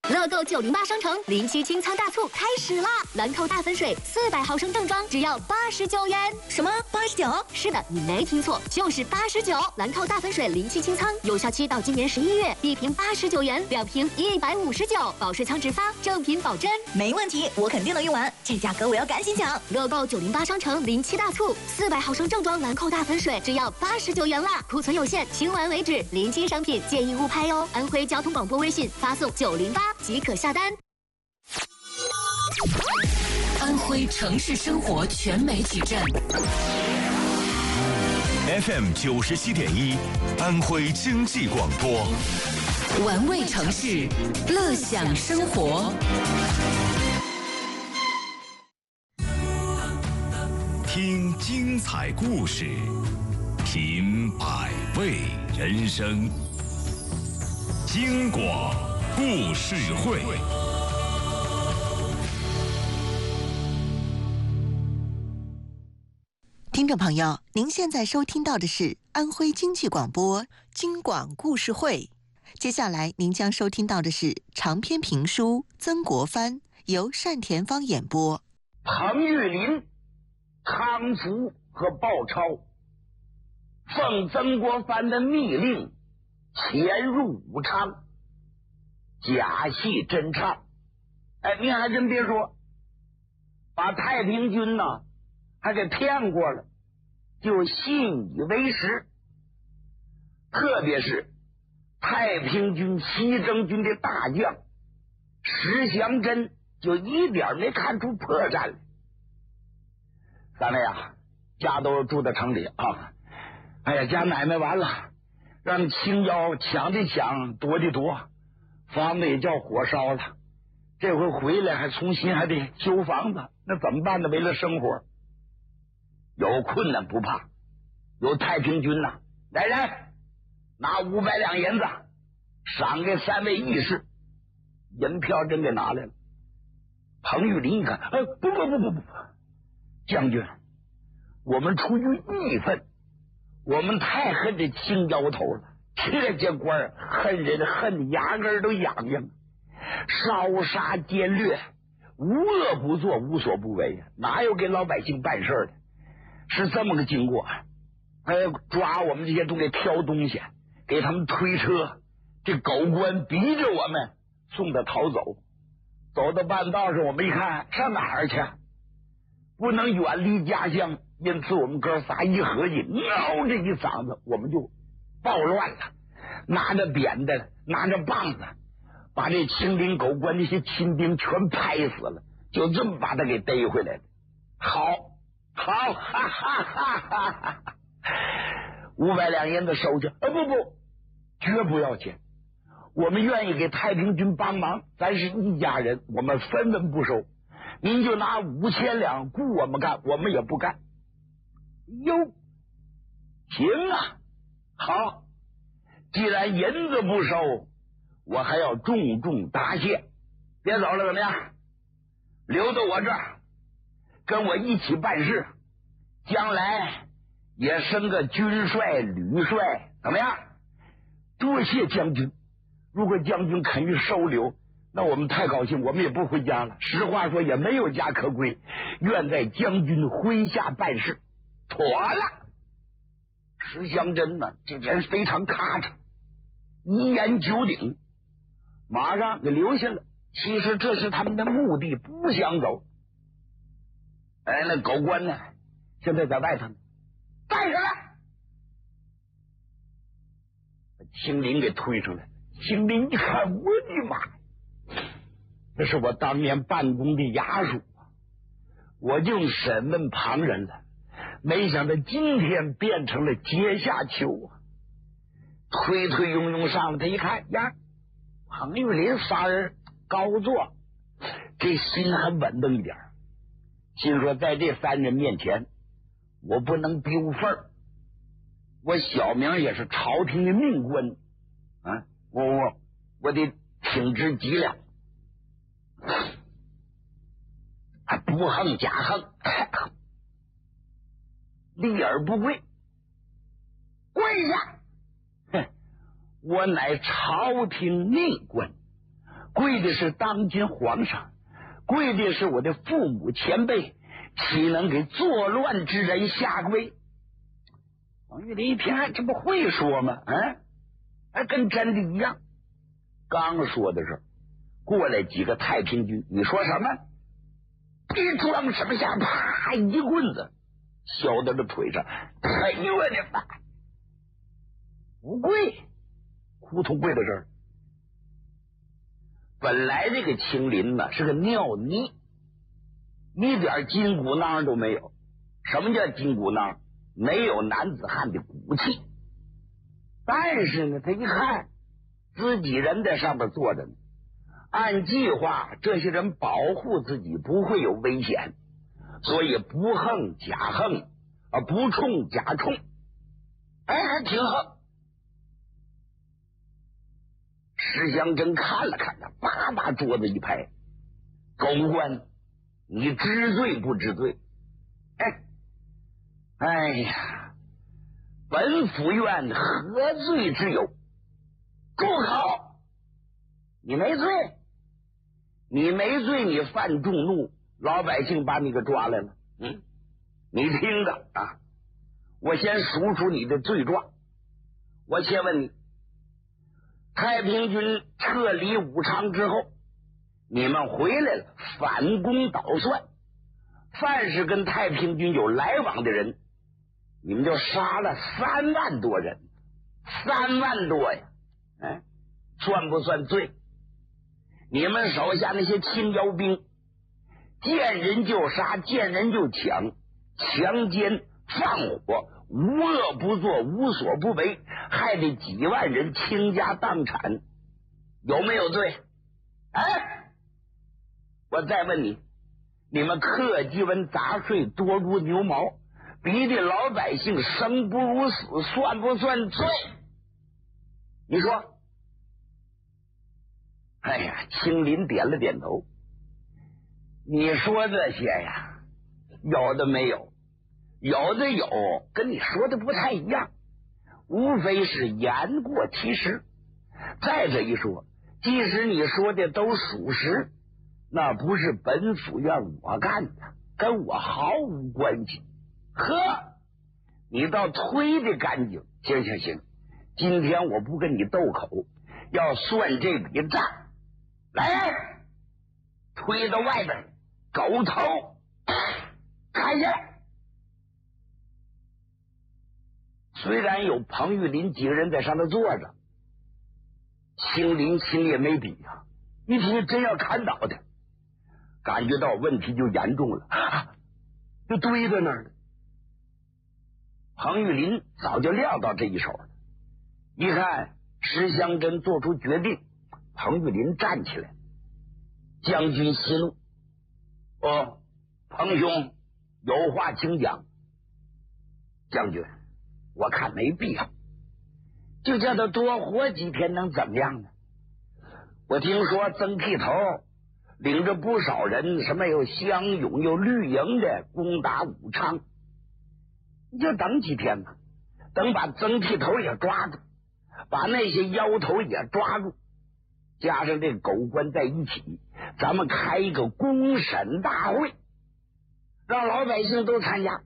乐购908商城临期清仓大促开始啦！兰蔻大粉水400毫升正装只要89元。 什么89？ 是的，你没听错，就是89。兰蔻大粉水临期清仓，有效期到今年11月，1瓶89元，2瓶159，保税仓直发，正品保真。 没问题，我肯定能用完，这价格我要赶紧抢！ 乐购908商城临期大促，400毫升正装兰蔻大粉水只要89元啦，库存有限，清完为止，临期商品建议勿拍哦。安徽交通广播微信发送908即可下单。 安徽城市生活全媒体站 FM 97.1，安徽经济广播， 玩味城市，乐享生活。 听精彩故事，品百味人生。京广故事会。 听众朋友，您现在收听到的是安徽经济广播京广故事会。接下来您将收听到的是长篇评书《曾国藩》，由单田芳演播。 彭玉麟、康福和鲍超奉曾国藩的密令潜入武昌，假戏真唱。您还真别说，把太平军呢还给骗过了，就信以为实。特别是太平军西征军的大将石祥珍，就一点没看出破绽来。三位啊，家都住在城里啊。哎呀，家买卖完了，让青椒抢的抢，夺的夺，房子也叫火烧了。这回回来还重新还得修房子，那怎么办呢？为了生活，有困难不怕，有太平军呐！来人，拿500两银子赏给3位义士。银票真给拿来了。彭玉麟一看，不，将军，我们出于义愤，我们太恨这青椒头了，这官恨人的恨牙根都痒痒，烧杀劫掠，无恶不作，无所不为呀，哪有给老百姓办事的？是这么个经过。抓我们这些都给挑东西，给他们推车，这狗官逼着我们送他逃走。走到半道上，我们一看上哪儿去？不能远离家乡，因此我们哥仨一合计，嗷这一嗓子，我们就暴乱了，拿着扁担，拿着棒子，把这青林狗官那些亲兵全拍死了，就这么把他给逮回来了。好，哈哈哈哈！500两银子收去。不，绝不要钱。我们愿意给太平军帮忙，咱是一家人，我们分文不收。您就拿5000两雇我们干，我们也不干。哟，行啊，好，既然银子不收，我还要重重答谢。别走了，怎么样？留到我这儿，跟我一起办事，将来也升个军帅、旅帅，怎么样？多谢将军。如果将军肯于收留，那我们太高兴，我们也不回家了。实话说，也没有家可归，愿在将军麾下办事。妥了。石祥珍呢，这人非常咔嚓，一言九鼎，马上给留下了。其实这是他们的目的，不想走。那狗官呢，现在在外头呢，带上来，把青林给推出来。青林一看，我的妈呀，这是我当年办公的衙署啊，我就审问旁人了，没想到今天变成了阶下囚啊！推推拥拥上了，他一看呀，彭玉麟仨人高坐，这心还稳当一点，心说在这3人面前，我不能丢份儿，我小名也是朝廷的命官啊，我得挺直脊梁，还不横假横，立而不跪，跪下！哼，我乃朝廷命官， 跪的是当今皇上，跪的是我的父母前辈，岂能给作乱之人下跪？王玉林一听，这不会说吗？还跟真的一样。刚说的时候，过来几个太平军，你说什么？别装什么下，啪一棍子削到这腿上。哎呦我的妈！不跪，扑通跪到这儿。本来这个青林呢是个尿泥，一点筋骨囊都没有。什么叫筋骨囊？没有男子汉的骨气。但是呢，他一看自己人在上面坐着呢，按计划这些人保护自己不会有危险，所以不横假横不冲假冲，还挺横。石祥珍看了看他，叭把桌子一拍：“狗官，你知罪不知罪？哎呀，本府院何罪之有？住口！你没罪，你没罪，你犯众怒，老百姓把你给抓来了。你听着啊，我先数数你的罪状。我先问你，太平军撤离武昌之后，你们回来了，反攻倒算，凡是跟太平军有来往的人，你们就杀了3万多人，3万多呀！算不算罪？你们手下那些亲腰兵，见人就杀，见人就抢，强奸放火，无恶不作，无所不为，害得几万人倾家荡产，有没有罪？我再问你，你们克己文杂税多如牛毛，逼得老百姓生不如死，算不算罪？你说？哎呀，青林点了点头。你说这些呀，有的没有，有的有，跟你说的不太一样，无非是言过其实。再者一说，即使你说的都属实，那不是本府院我干的，跟我毫无关系。你倒推的干净。行，今天我不跟你斗口，要算这笔账。来，推到外边，狗头砍下来。虽然有彭玉林几个人在上头坐着，青林青也没比啊，一听真要砍倒他，感觉到问题就严重了，就堆在那儿了。彭玉林早就料到这一手了，一看石香珍做出决定，彭玉林站起来，将军息怒。彭兄有话请讲。将军，我看没必要，就叫他多活几天能怎么样呢？我听说曾剃头领着不少人，什么有湘勇有绿营的攻打武昌，你就等几天吧，等把曾剃头也抓住，把那些妖头也抓住，加上这狗官在一起，咱们开一个公审大会，让老百姓都参加。